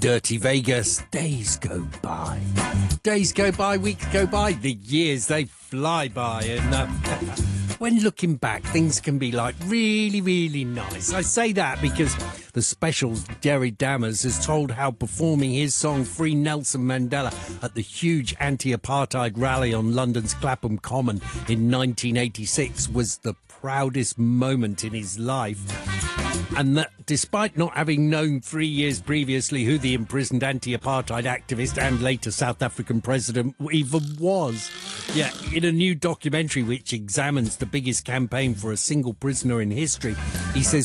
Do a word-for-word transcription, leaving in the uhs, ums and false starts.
Dirty Vegas. Days go by. Days go by, weeks go by, the years, they fly by. And uh, when looking back, things can be like really, really nice. I say that because the Specials, Jerry Dammers, has told how performing his song Free Nelson Mandela at the huge anti-apartheid rally on London's Clapham Common in nineteen eighty-six was the proudest moment in his life. And that despite not having known three years previously who the imprisoned anti-apartheid activist and later South African president even was. Yeah, in a new documentary which examines the biggest campaign for a single prisoner in history, he says